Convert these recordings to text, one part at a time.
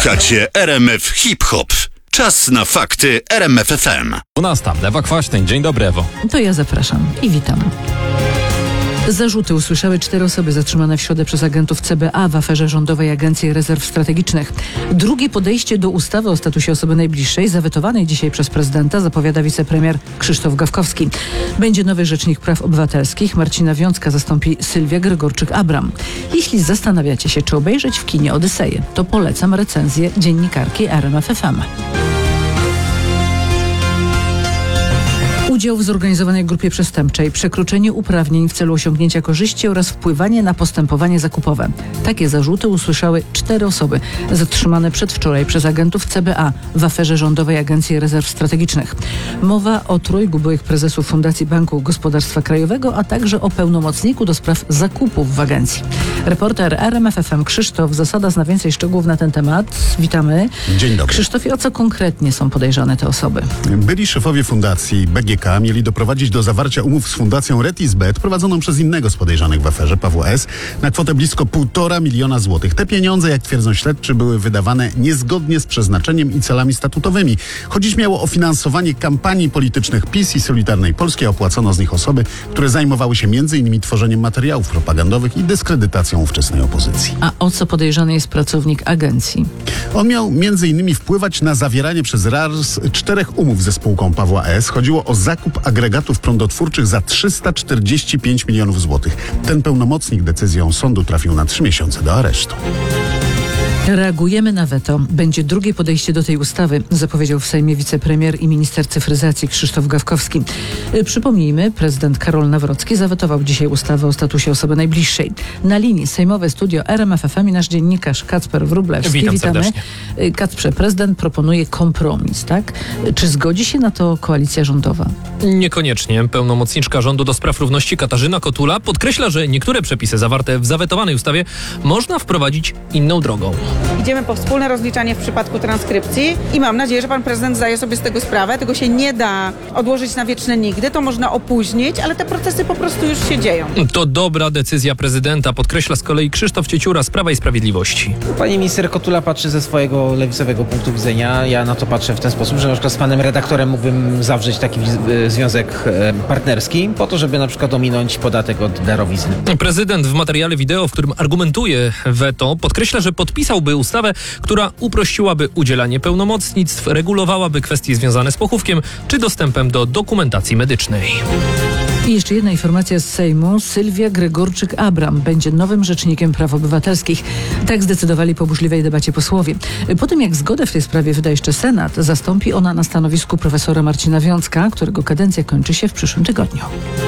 Słuchacie RMF Hip Hop. Czas na fakty RMF FM. 12. Ewa Kwaśny. Dzień dobry, Ewo. To ja zapraszam i witam. Zarzuty usłyszały 4 osoby zatrzymane w środę przez agentów CBA w aferze Rządowej Agencji Rezerw Strategicznych. Drugie podejście do ustawy o statusie osoby najbliższej, zawetowanej dzisiaj przez prezydenta, zapowiada wicepremier Krzysztof Gawkowski. Będzie nowy rzecznik praw obywatelskich. Marcina Wiącka zastąpi Sylwia Gregorczyk-Abram. Jeśli zastanawiacie się, czy obejrzeć w kinie Odyseję, to polecam recenzję dziennikarki RMF FM. Udział w zorganizowanej grupie przestępczej, przekroczenie uprawnień w celu osiągnięcia korzyści oraz wpływanie na postępowanie zakupowe. Takie zarzuty usłyszały 4 osoby zatrzymane przedwczoraj przez agentów CBA w aferze Rządowej Agencji Rezerw Strategicznych. Mowa o 3 byłych prezesów Fundacji Banku Gospodarstwa Krajowego, a także o pełnomocniku do spraw zakupów w agencji. Reporter RMF FM Krzysztof Zasada zna więcej szczegółów na ten temat. Witamy. Dzień dobry. Krzysztofie, o co konkretnie są podejrzane te osoby? Byli szefowie fundacji BGK mieli doprowadzić do zawarcia umów z fundacją Retisbet, prowadzoną przez innego z podejrzanych w aferze, Pawła S., na kwotę blisko 1,5 miliona złotych. Te pieniądze, jak twierdzą śledczy, były wydawane niezgodnie z przeznaczeniem i celami statutowymi. Chodzić miało o finansowanie kampanii politycznych PiS i Solidarnej Polski, a opłacono z nich osoby, które zajmowały się m.in. tworzeniem materiałów propagandowych i dyskredytacją ówczesnej opozycji. A o co podejrzany jest pracownik agencji? On miał m.in. wpływać na zawieranie przez RARS 4 umów ze spółką Pawła S. Chodziło o zakup agregatów prądotwórczych za 345 milionów złotych. Ten pełnomocnik decyzją sądu trafił na 3 miesiące do aresztu. Reagujemy na weto. Będzie drugie podejście do tej ustawy, zapowiedział w Sejmie wicepremier i minister cyfryzacji Krzysztof Gawkowski. Przypomnijmy, prezydent Karol Nawrocki zawetował dzisiaj ustawę o statusie osoby najbliższej. Na linii sejmowe studio RMF FM i nasz dziennikarz Kacper Wróblewski. Witam Witamy. serdecznie. Kacprze, prezydent proponuje kompromis, tak? Czy zgodzi się na to koalicja rządowa? Niekoniecznie. Pełnomocniczka rządu do spraw równości Katarzyna Kotula podkreśla, że niektóre przepisy zawarte w zawetowanej ustawie można wprowadzić inną drogą. Idziemy po wspólne rozliczanie w przypadku transkrypcji i mam nadzieję, że pan prezydent zdaje sobie z tego sprawę. Tego się nie da odłożyć na wieczne nigdy, to można opóźnić, ale te procesy po prostu już się dzieją. To dobra decyzja prezydenta, podkreśla z kolei Krzysztof Cieciura z Prawa i Sprawiedliwości. Pani minister Kotula patrzy ze swojego lewicowego punktu widzenia. Ja na to patrzę w ten sposób, że na przykład z panem redaktorem mógłbym zawrzeć taki związek partnerski po to, żeby na przykład ominąć podatek od darowizny. Prezydent w materiale wideo, w którym argumentuje weto, podkreśla, że podpisałby ustawę, która uprościłaby udzielanie pełnomocnictw, regulowałaby kwestie związane z pochówkiem czy dostępem do dokumentacji medycznej. I jeszcze jedna informacja z Sejmu. Sylwia Gregorczyk-Abram będzie nowym rzecznikiem praw obywatelskich. Tak zdecydowali po burzliwej debacie posłowie. Po tym, jak zgodę w tej sprawie wyda jeszcze Senat, zastąpi ona na stanowisku profesora Marcina Wiącka, którego kadencja kończy się w przyszłym tygodniu.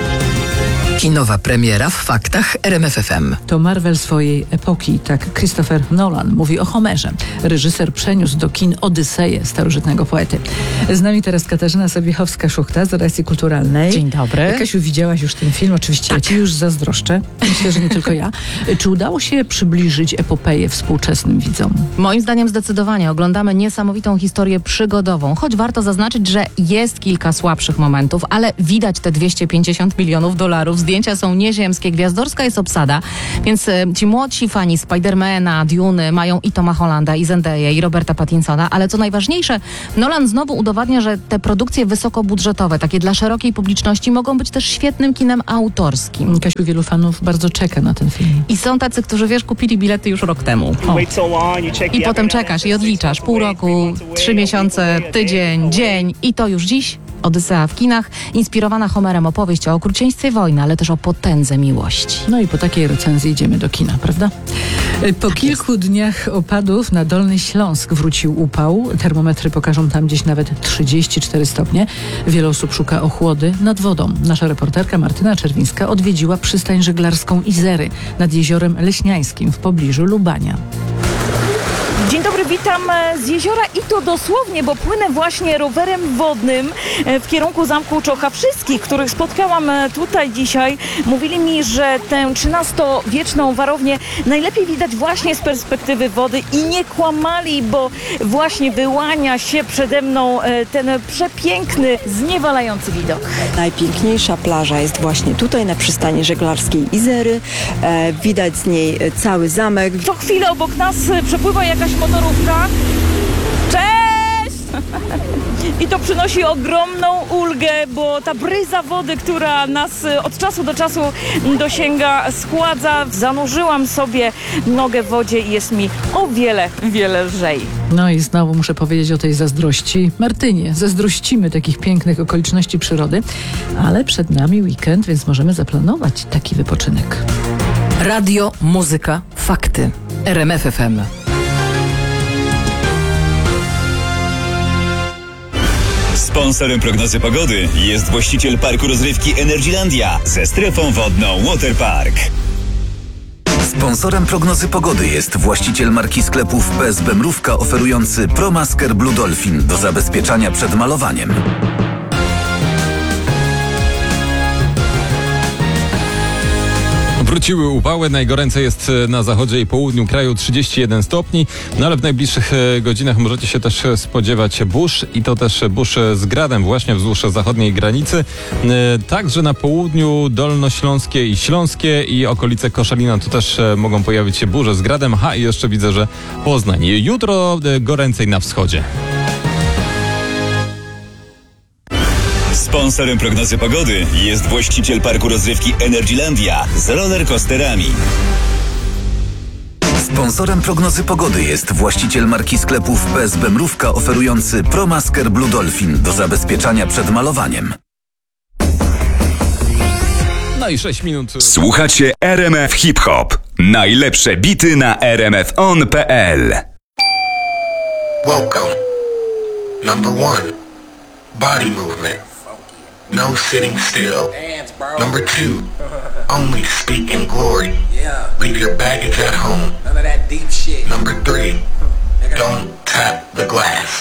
Kinowa premiera w faktach RMF FM. To Marvel swojej epoki, tak Christopher Nolan mówi o Homerze. Reżyser przeniósł do kin Odyseję starożytnego poety. Z nami teraz Katarzyna Sobiechowska-Szuchta z Redakcji Kulturalnej. Dzień dobry. Kasiu, widziałaś już ten film? Oczywiście ja ci już zazdroszczę. Myślę, że nie tylko ja. Czy udało się przybliżyć epopeję współczesnym widzom? Moim zdaniem zdecydowanie. Oglądamy niesamowitą historię przygodową, choć warto zaznaczyć, że jest kilka słabszych momentów, ale widać te 250 milionów dolarów. Zdjęcia są nieziemskie, gwiazdorska jest obsada, więc ci młodsi fani Spidermana, Duny mają i Toma Hollanda, i Zendaya, i Roberta Pattinsona, ale co najważniejsze, Nolan znowu udowadnia, że te produkcje wysokobudżetowe, takie dla szerokiej publiczności, mogą być też świetnym kinem autorskim. Kasiu, wielu fanów bardzo czeka na ten film. I są tacy, którzy, wiesz, kupili bilety już rok temu. I potem czekasz i odliczasz pół roku, 3 miesiące, tydzień, dzień i to już dziś Odysea w kinach, inspirowana Homerem opowieść o okrucieństwie wojny, ale też o potędze miłości. No i po takiej recenzji idziemy do kina, prawda? Po kilku dniach opadów na Dolny Śląsk wrócił upał. Termometry pokażą tam gdzieś nawet 34 stopnie. Wiele osób szuka ochłody nad wodą. Nasza reporterka Martyna Czerwińska odwiedziła przystań żeglarską Izery nad jeziorem Leśniańskim w pobliżu Lubania. Dzień dobry, witam z jeziora i to dosłownie, bo płynę właśnie rowerem wodnym w kierunku Zamku Czocha. Wszystkich, których spotkałam tutaj dzisiaj, mówili mi, że tę 13-wieczną warownię najlepiej widać właśnie z perspektywy wody i nie kłamali, bo właśnie wyłania się przede mną ten przepiękny, zniewalający widok. Najpiękniejsza plaża jest właśnie tutaj na przystani żeglarskiej Izery. Widać z niej cały zamek. Co chwilę obok nas przepływa jakaś jakaś motorówka. Cześć! I to przynosi ogromną ulgę, bo ta bryza wody, która nas od czasu do czasu dosięga, schładza. Zanurzyłam sobie nogę w wodzie i jest mi o wiele, wiele lżej. No i znowu muszę powiedzieć o tej zazdrości. Martynie, zazdrościmy takich pięknych okoliczności przyrody, ale przed nami weekend, więc możemy zaplanować taki wypoczynek. Radio, muzyka, fakty. RMF FM. Sponsorem prognozy pogody jest właściciel parku rozrywki Energylandia ze strefą wodną Waterpark. Sponsorem prognozy pogody jest właściciel marki sklepów PSB Mrówka oferujący ProMasker Blue Dolphin do zabezpieczania przed malowaniem. Wróciły upały, najgoręcej jest na zachodzie i południu kraju 31 stopni, no ale w najbliższych godzinach możecie się też spodziewać burz i to też burz z gradem właśnie wzdłuż zachodniej granicy. Także na południu dolnośląskie i śląskie i okolice Koszalina tu też mogą pojawić się burze z gradem. I jeszcze widzę, że Poznań. Jutro goręcej na wschodzie. Sponsorem prognozy pogody jest właściciel parku rozrywki Energylandia z rollercoasterami. Sponsorem prognozy pogody jest właściciel marki sklepów PSB Mrówka oferujący ProMasker Blue Dolphin do zabezpieczania przed malowaniem. No i 6 minut. Słuchacie RMF Hip Hop. Najlepsze bity na rmfon.pl. Welcome. Number 1. Body movement. No sitting still. Number 2. Only speak in glory. Leave your baggage at home. Number 3. Don't tap the glass.